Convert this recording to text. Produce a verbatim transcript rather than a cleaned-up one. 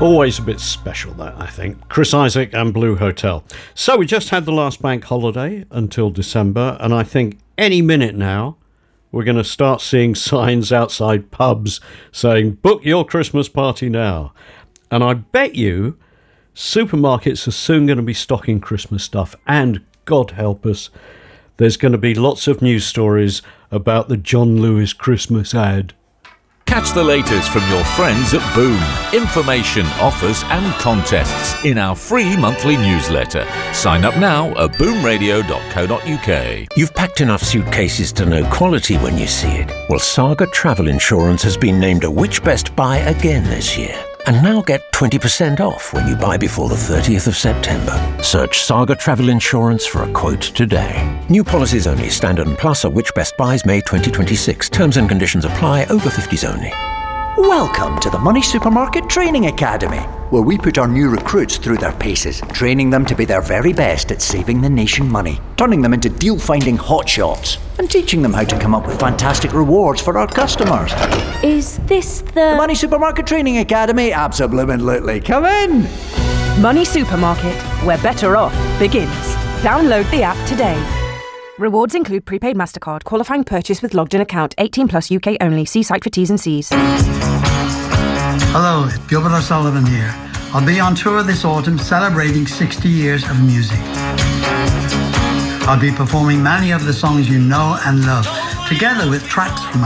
Always a bit special, that, I think. Chris Isaak and Blue Hotel. So we just had the last bank holiday until December, and I think any minute now we're going to start seeing signs outside pubs saying, book your Christmas party now. And I bet you supermarkets are soon going to be stocking Christmas stuff, and God help us, there's going to be lots of news stories about the John Lewis Christmas ad. Catch the latest from your friends at Boom. Information, offers and contests in our free monthly newsletter. Sign up now at boom radio dot co dot uk. You've packed enough suitcases to know quality when you see it. Well, Saga Travel Insurance has been named a Which Best Buy again this year. And now get twenty percent off when you buy before the thirtieth of September. Search Saga Travel Insurance for a quote today. New policies only. Standard and Plus are Which Best Buys May twenty twenty-six. Terms and conditions apply. Over fifties only. Welcome to the Money Supermarket Training Academy, where we put our new recruits through their paces, training them to be their very best at saving the nation money, turning them into deal-finding hotshots, and teaching them how to come up with fantastic rewards for our customers. Is this the... The Money Supermarket Training Academy? Absolutely. Come in! Money Supermarket, where better off begins. Download the app today. Rewards include prepaid MasterCard, qualifying purchase with logged-in account, eighteen plus U K only. See site for T's and C's. Hello, Gilbert O'Sullivan here. I'll be on tour this autumn celebrating sixty years of music. I'll be performing many of the songs you know and love, together with tracks from